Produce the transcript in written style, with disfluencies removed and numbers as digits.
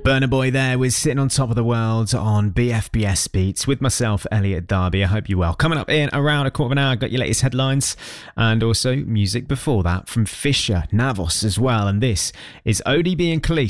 Burna Boy there was sitting on top of the world on BFBS Beats with myself, Elliot Darby. I hope you're well. Coming up in around a quarter of an hour, got your latest headlines and also music before that from Fisher, Navos as well. And this is ODB and Khalees.